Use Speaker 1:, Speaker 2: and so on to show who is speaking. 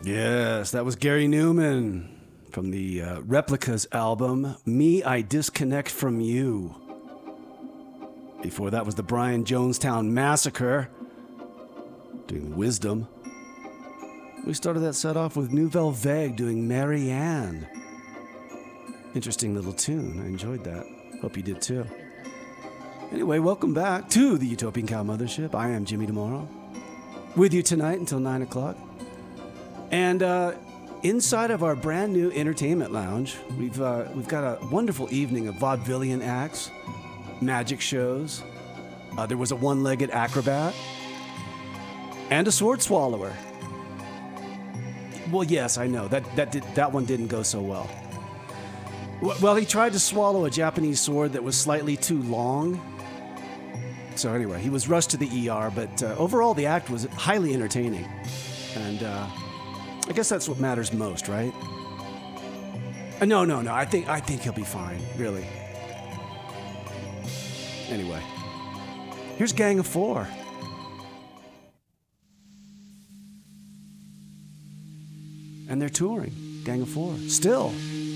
Speaker 1: Yes, that was Gary Newman from the Replicas album, Me, I Disconnect From You. Before that was the Brian Jonestown Massacre, doing Wisdom. We started that set off with Nouvelle Vague doing Marianne. Interesting little tune. I enjoyed that. Hope you did too. Anyway, welcome back to the Utopian Cow Mothership. I am Jimmy Tomorrow, with you tonight until 9 o'clock. And inside of our brand new entertainment lounge, we've got a wonderful evening of vaudevillian acts, magic shows. There was a one-legged acrobat and a sword swallower. Well, yes, I know that one didn't go so well. Well, he tried to swallow a Japanese sword that was slightly too long. So anyway, he was rushed to the ER, but overall the act was highly entertaining. And I guess that's what matters most, right? No. I think he'll be fine, really. Anyway, here's Gang of Four. And they're touring, Gang of Four, still.